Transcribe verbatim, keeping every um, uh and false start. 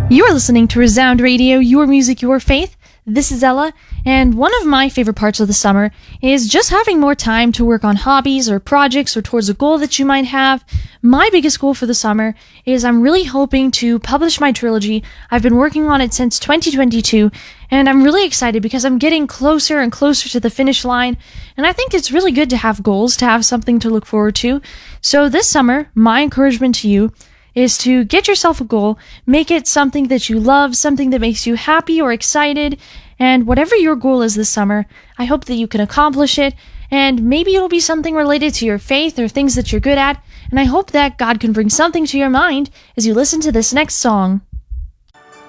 You're listening to Resound Radio, your music, your faith. This is Ella, and one of my favorite parts of the summer is just having more time to work on hobbies or projects or towards a goal that you might have. My biggest goal for the summer is I'm really hoping to publish my trilogy. I've been working on it since twenty twenty-two, and I'm really excited because I'm getting closer and closer to the finish line, and I think it's really good to have goals, to have something to look forward to. So this summer, my encouragement to you is to get yourself a goal, make it something that you love, something that makes you happy or excited, and whatever your goal is this summer, I hope that you can accomplish it, and maybe it'll be something related to your faith or things that you're good at, and I hope that God can bring something to your mind as you listen to this next song.